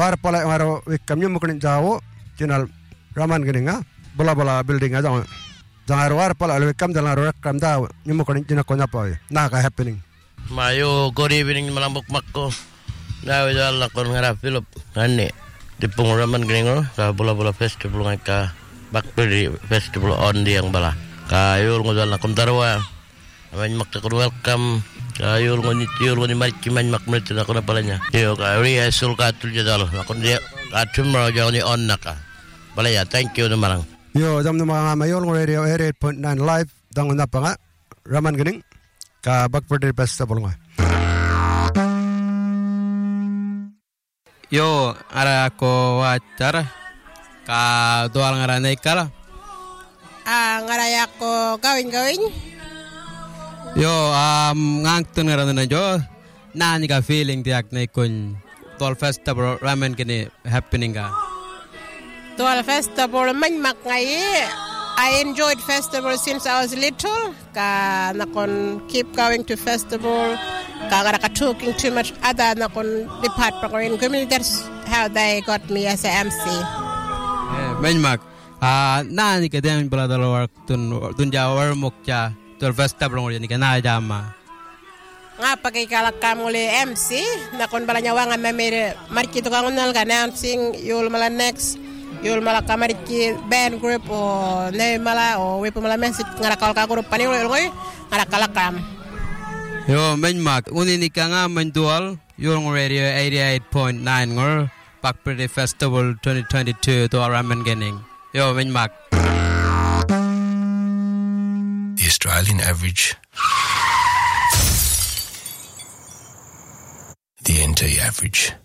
war pala waro wikam nyumukunin jawo channel raman geninga bola building aja jangar war pala wikam jalan rekam da nyumukunin china konya pa na ka happening mayo good evening malambok makko daw dal kon ngara Philip ane di penguraman geningo ka bola festival ngaka Bakperi festival on di yang bala kayul ngozal na kumtarwa man maktakon welcome kayul ngoni mariki man makmet na ko na palanya yo ka rehearsal ka tulja dalo akon dia atum ro joni on naka balaya thank you namarang yo jam na mga mayor ng radio 88.9 live dangon na pa nga raman gening ka Bakperi festival nga yo ara ko wacara ka doal ngaranay kala ngaraya ko gawin yo ngangtun ngaran na jo nani ka feeling tiak na kun doal festival ramen kini happening ka doal festival man ngai I enjoyed festival since I was little ka nakon keep going to festival ka ngara ka talking too much other nakon depart in community. That's how they got me as a MC Menmak nani ka den bala dalawar tun jawar mukcha doal festival ngori ni kana jama nga pagay kalakam uli MC nakon bala nyawangan mamere markito ka ngunal ka announcing yul mala next yul mala kamariki band group o ne mala o wepo mala message ngarakal ka group panilo ngoy ngarakalakam yo menmak uni ni ka nga mendual yul radio 88.9 ngor Bakperi Festival 2022 to ramen gening yo menmak the Australian average, the NT average.